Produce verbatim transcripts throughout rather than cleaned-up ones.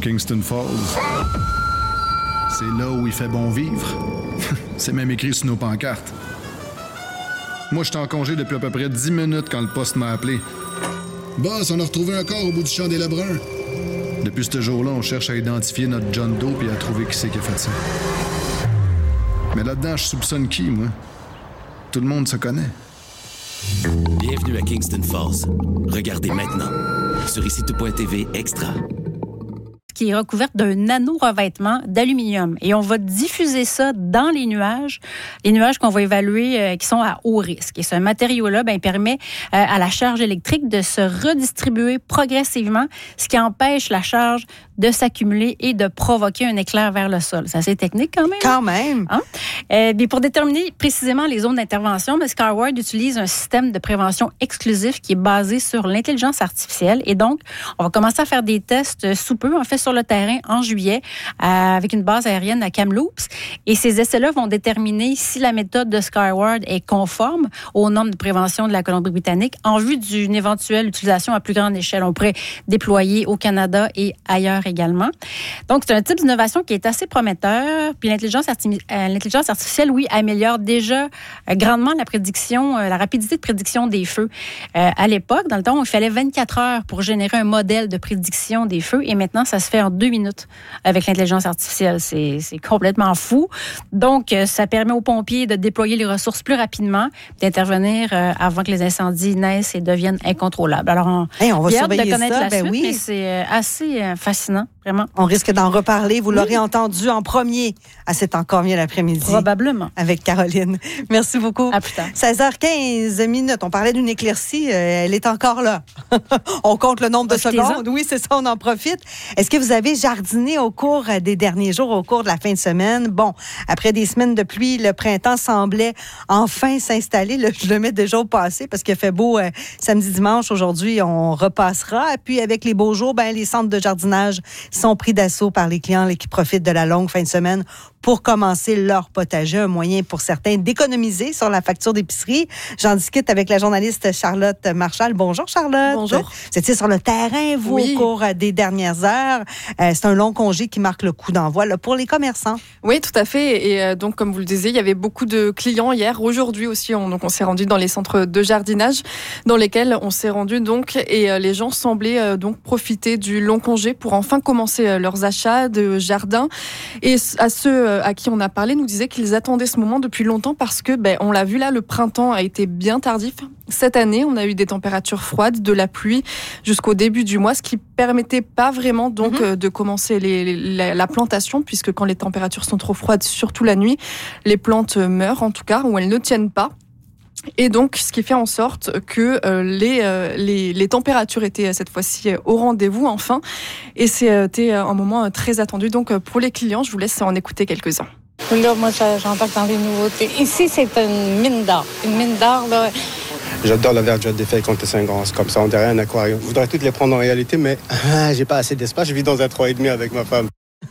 Kingston Falls. C'est là où il fait bon vivre. C'est même écrit sur nos pancartes. Moi, j'étais en congé depuis à peu près dix minutes quand le poste m'a appelé. Boss, on a retrouvé un corps au bout du champ des Lebrun. Depuis ce jour-là, on cherche à identifier notre John Doe et à trouver qui c'est qui a fait ça. Mais là-dedans, je soupçonne qui, moi? Tout le monde se connaît. Bienvenue à Kingston Falls. Regardez maintenant sur ici tout point t v Extra. Qui est recouverte d'un nano-revêtement d'aluminium. Et on va diffuser ça dans les nuages, les nuages qu'on va évaluer euh, qui sont à haut risque. Et ce matériau-là, ben, permet euh, à la charge électrique de se redistribuer progressivement, ce qui empêche la charge de s'accumuler et de provoquer un éclair vers le sol. C'est assez technique quand même. Quand même. Hein? Euh, bien, pour déterminer précisément les zones d'intervention, ben, Skyward utilise un système de prévention exclusif qui est basé sur l'intelligence artificielle. Et donc, on va commencer à faire des tests sous peu, en fait, sur le terrain en juillet, euh, avec une base aérienne à Kamloops. Et ces essais-là vont déterminer si la méthode de Skyward est conforme aux normes de prévention de la Colombie-Britannique en vue d'une éventuelle utilisation à plus grande échelle. On pourrait déployer au Canada et ailleurs également. Donc, c'est un type d'innovation qui est assez prometteur. Puis l'intelligence, arti- euh, l'intelligence artificielle, oui, améliore déjà euh, grandement la prédiction, euh, la rapidité de prédiction des feux. Euh, à l'époque, dans le temps, il fallait vingt-quatre heures pour générer un modèle de prédiction des feux et maintenant, ça se fait en deux minutes avec l'intelligence artificielle. C'est, c'est complètement fou. Donc, euh, ça permet aux pompiers de déployer les ressources plus rapidement, d'intervenir euh, avant que les incendies naissent et deviennent incontrôlables. Alors, on, hey, on va j'ai hâte de surveiller connaître ça, la ben suite, oui. mais c'est euh, assez euh, fascinant, vraiment. On risque d'en reparler. Vous l'aurez oui. entendu en premier à C'est encore mieux l'après-midi. Probablement. Avec Caroline. Merci beaucoup. À plus tard. seize heures quinze minutes. On parlait d'une éclaircie. Euh, elle est encore là. On compte le nombre de secondes. Oui, c'est ça, on en profite. Est-ce que vous avez jardiné au cours des derniers jours, au cours de la fin de semaine? Bon, après des semaines de pluie, le printemps semblait enfin s'installer. Là, je le mets déjà au passé parce qu'il fait beau euh, samedi, dimanche. Aujourd'hui, on repassera. Et puis, avec les beaux jours, ben, les centres de jardinage sont pris d'assaut par les clients qui profitent de la longue fin de semaine pour commencer leur potager, un moyen pour certains d'économiser sur la facture d'épicerie. J'en discute avec la journaliste Charlotte Marchal. Bonjour Charlotte. Bonjour. Vous étiez sur le terrain, vous, oui. au cours des dernières heures. Euh, c'est un long congé qui marque le coup d'envoi là, pour les commerçants. Oui, tout à fait. Et euh, donc, comme vous le disiez, il y avait beaucoup de clients hier. Aujourd'hui aussi, on, donc, on s'est rendu dans les centres de jardinage dans lesquels on s'est rendu donc et euh, les gens semblaient euh, donc profiter du long congé pour enfin commencer euh, leurs achats de jardin. Et à ceux euh, à qui on a parlé nous disaient qu'ils attendaient ce moment depuis longtemps parce que, ben, on l'a vu là, le printemps a été bien tardif. Cette année, on a eu des températures froides, de la pluie jusqu'au début du mois, ce qui permettait pas vraiment donc mm-hmm. de commencer les, les, la, la plantation, puisque quand les températures sont trop froides, surtout la nuit, les plantes meurent en tout cas, ou elles ne tiennent pas. Et donc, ce qui fait en sorte que euh, les, euh, les, les températures étaient cette fois-ci au rendez-vous, enfin. Et c'était un moment très attendu. Donc, pour les clients, je vous laisse en écouter quelques-uns. Là, moi, j'embarque dans les nouveautés. Ici, c'est une mine d'or. Une mine d'or, là. J'adore la verdure des feuilles quand c'est grand, comme ça, on dirait un aquarium. Je voudrais toutes les prendre en réalité, mais ah, j'ai pas assez d'espace. Je vis dans un trois et demi avec ma femme.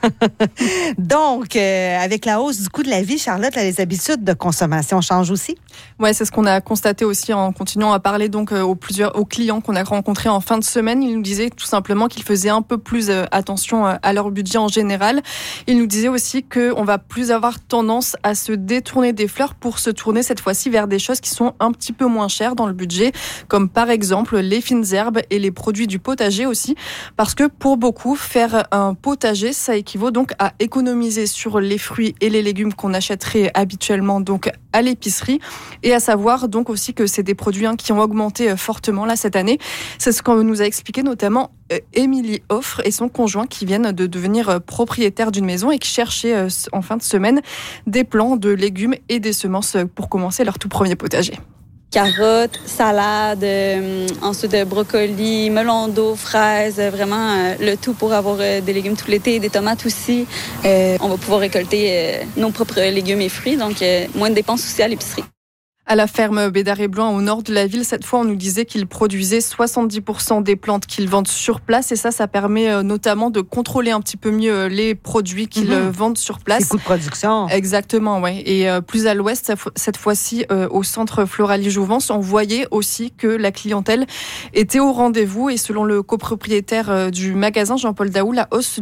Donc, euh, avec la hausse du coût de la vie, Charlotte, là, les habitudes de consommation changent aussi? Oui, c'est ce qu'on a constaté aussi en continuant à parler donc euh, aux, plusieurs, aux clients qu'on a rencontrés en fin de semaine. Ils nous disaient tout simplement qu'ils faisaient un peu plus euh, attention euh, à leur budget en général. Ils nous disaient aussi qu'on va plus avoir tendance à se détourner des fleurs pour se tourner cette fois-ci vers des choses qui sont un petit peu moins chères dans le budget, comme par exemple les fines herbes et les produits du potager aussi. Parce que pour beaucoup, faire un potager, ça équivaut donc à économiser sur les fruits et les légumes qu'on achèterait habituellement donc à l'épicerie, et à savoir donc aussi que c'est des produits hein, qui ont augmenté fortement là cette année. C'est ce qu'on nous a expliqué notamment euh, Émilie Offre et son conjoint qui viennent de devenir propriétaires d'une maison et qui cherchaient euh, en fin de semaine des plants de légumes et des semences pour commencer leur tout premier potager. Carottes, salade, euh, ensuite euh, brocoli, melon d'eau, fraises, euh, vraiment euh, le tout pour avoir euh, des légumes tout l'été, des tomates aussi. Euh, on va pouvoir récolter euh, nos propres légumes et fruits, donc euh, moins de dépenses aussi à l'épicerie. À la ferme Bédard-et-Blois, au nord de la ville, cette fois, on nous disait qu'ils produisaient soixante-dix pour cent des plantes qu'ils vendent sur place. Et ça, ça permet notamment de contrôler un petit peu mieux les produits qu'ils mmh. vendent sur place. Les coûts de production. Exactement, oui. Et euh, plus à l'ouest, cette fois-ci, euh, au centre Floralie-Jouvence, on voyait aussi que la clientèle était au rendez-vous. Et selon le copropriétaire euh, du magasin, Jean-Paul Daou, la hausse